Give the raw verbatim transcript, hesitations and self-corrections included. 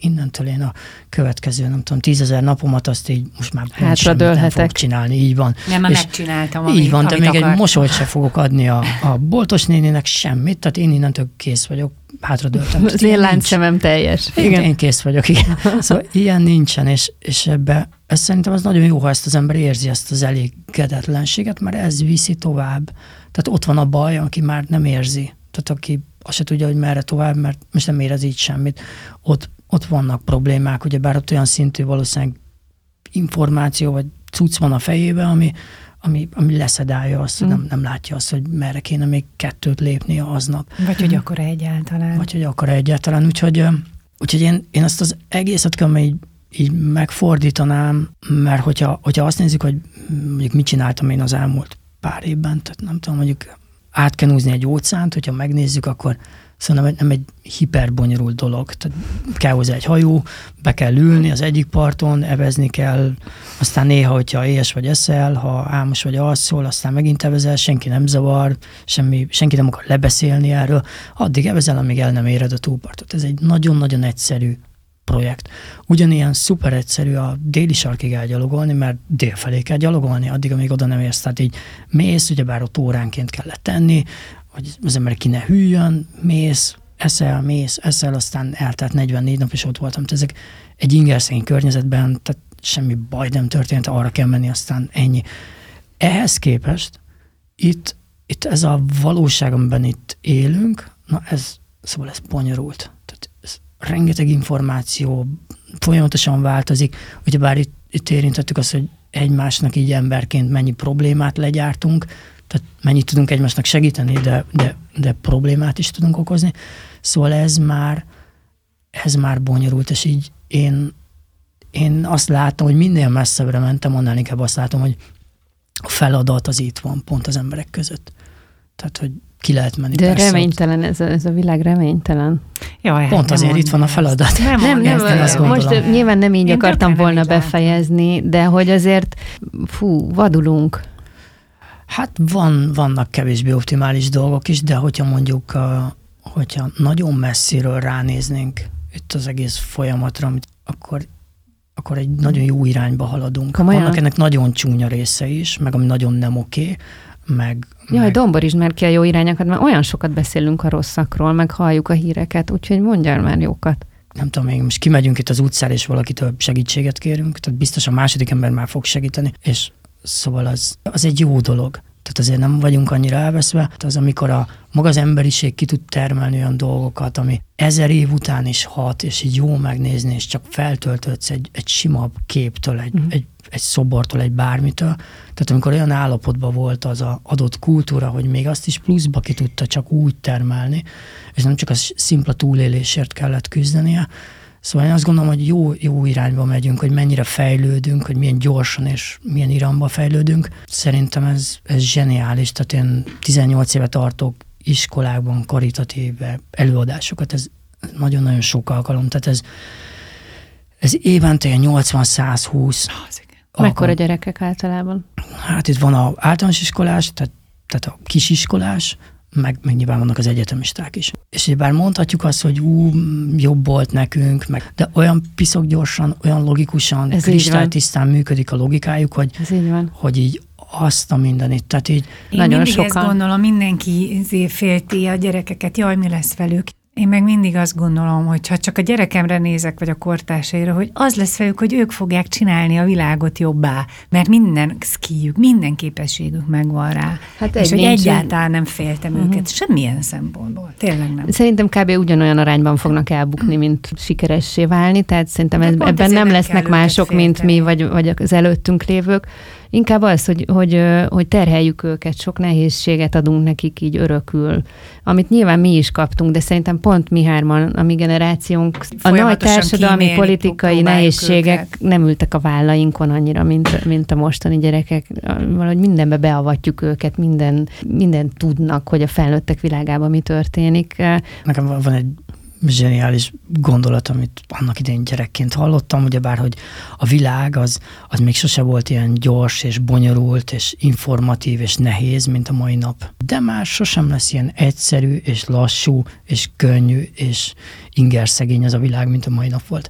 innentől én a következő, nem tudom, tízezer napomat azt így most már hátra nem fogok csinálni, így van. Nem, már megcsináltam, amit, így van, de még akart. egy mosolyt se fogok adni a, a boltos néninek, semmit, tehát én innentől kész vagyok, hátradőltem. Az én láncszemem teljes. Én, én kész vagyok, igen. Szóval ilyen nincsen, és, és ebbe, ez szerintem az nagyon jó, ha ezt az ember érzi, ezt az elégedetlenséget, mert ez viszi tovább. Tehát ott van a baj, aki már nem érzi. Tehát aki azt se tudja, hogy merre tovább, mert most nem érez így semmit. Ott, ott vannak problémák, ugyebár ott olyan szintű valószínűleg információ, vagy cucc van a fejében, ami, ami, ami leszedálja azt, hogy mm. nem, nem látja azt, hogy merre kéne még kettőt lépnie aznap. Vagy hogy akar-e egyáltalán. Vagy hogy akar-e egyáltalán. Úgyhogy, úgyhogy én, én ezt az egészet kell így, így megfordítanám, mert hogyha, hogyha azt nézzük, hogy mondjuk mit csináltam én az elmúlt pár évben, tehát nem tudom, mondjuk át kell úzni egy óceánt, hogyha megnézzük, akkor szóval nem egy hiperbonyolult dolog. Tehát kell hozzá egy hajó, be kell ülni az egyik parton, evezni kell, aztán néha, hogyha éhes vagy eszel, ha álmos vagy alszol, aztán megint evezel, senki nem zavar, semmi, senki nem akar lebeszélni erről, addig evezel, amíg el nem éred a túlpartot. Ez egy nagyon-nagyon egyszerű projekt. Ugyanilyen szuper egyszerű a déli sarkig elgyalogolni, mert délfelé kell gyalogolni, addig, amíg oda nem érsz. Tehát így mész, ugyebár ott óránként kellett tenni, hogy az ember ki ne hűljön, mész, eszel, mész, eszel, aztán eltelt negyvennégy nap, és ott voltam. Tehát ezek egy ingerszegény környezetben, tehát semmi baj nem történt, arra kell menni, aztán ennyi. Ehhez képest itt, itt ez a valóság, amiben itt élünk, na ez, szóval ez bonyolult. Tehát ez rengeteg információ folyamatosan változik, ugyebár itt, itt érintettük azt, hogy egymásnak így emberként mennyi problémát legyártunk, tehát mennyit tudunk egymásnak segíteni, de, de, de problémát is tudunk okozni. Szóval ez már, ez már bonyolult, és így én, én azt látom, hogy minél messzebbre mentem, annál inkább azt látom, hogy a feladat az itt van, pont az emberek között. Tehát, hogy ki lehet menni. De reménytelen, ez a, ez a világ reménytelen. Jaj, pont hát azért itt van a feladat. Nem, nem, nem, nem azt most nyilván nem így Én akartam volna befejezni, de hogy azért, fú, vadulunk. Hát van, vannak kevésbé optimális dolgok is, de hogyha mondjuk, hogyha nagyon messziről ránéznénk itt az egész folyamatra, akkor, akkor egy nagyon jó irányba haladunk. Komolyan? Vannak ennek nagyon csúnya része is, meg ami nagyon nem oké, meg... Jaj, meg... domborítsd már ki a jó irányokat, mert olyan sokat beszélünk a rosszakról, meg halljuk a híreket, úgyhogy mondjál már jókat. Nem tudom, még most kimegyünk itt az utcára, és valakitől segítséget kérünk, tehát biztos a második ember már fog segíteni, és szóval az, az egy jó dolog. Tehát azért nem vagyunk annyira elveszve. Az, amikor a maga az emberiség ki tud termelni olyan dolgokat, ami ezer év után is hat, és így jó megnézni, és csak feltöltődsz egy, egy sima képtől, egy, uh-huh. egy, egy szobortól, egy bármitől. Tehát amikor olyan állapotban volt az a adott kultúra, hogy még azt is pluszba ki tudta csak úgy termelni, és nem csak a szimpla túlélésért kellett küzdenie. Szóval én azt gondolom, hogy jó, jó irányba megyünk, hogy mennyire fejlődünk, hogy milyen gyorsan és milyen irányba fejlődünk. Szerintem ez, ez zseniális. Tehát én tizennyolc éve tartok iskolákban karitatív előadásokat. Ez nagyon-nagyon sok alkalom. Tehát ez, ez évente nyolcvan-száz húsz. Mekkora gyerekek általában? Hát itt van az általános iskolás, tehát, tehát a kisiskolás, meg, meg nyilván vannak az egyetemisták is. És bár mondhatjuk azt, hogy ú, jobb volt nekünk, meg, de olyan piszok gyorsan, olyan logikusan, kristálytisztán működik a logikájuk, hogy, így hogy így azt a mindenit. Tehát így Én nagyon mindig sokan. ezt gondolom, mindenki félti a gyerekeket, jaj, mi lesz velük. Én meg mindig azt gondolom, hogy ha csak a gyerekemre nézek, vagy a kortársaira, hogy az lesz velük, hogy ők fogják csinálni a világot jobbá, mert minden szkijük, minden képességük megvan rá. Hát és hogy egyáltalán nem féltem uh-huh. őket, semmilyen szempontból. Tényleg nem. Szerintem kb. Ugyanolyan arányban fognak elbukni, mint sikeressé válni, tehát szerintem ez, ebben nem lesznek mások, mint mi, vagy, vagy az előttünk lévők. Inkább az, hogy, hogy, hogy terheljük őket, sok nehézséget adunk nekik így örökül, amit nyilván mi is kaptunk, de szerintem pont mi hárman, a mi generációnk, a nagy társadalmi politikai nehézségek őket. Nem ültek a vállainkon annyira, mint, mint a mostani gyerekek. Valahogy mindenbe beavatjuk őket, minden, mindent tudnak, hogy a felnőttek világában mi történik. Nekem van egy zseniális gondolat, amit annak idején gyerekként hallottam, ugyebár, hogy a világ az, az még sose volt ilyen gyors és bonyolult és informatív és nehéz, mint a mai nap. De már sosem lesz ilyen egyszerű és lassú és könnyű és ingerszegény az a világ, mint a mai nap volt.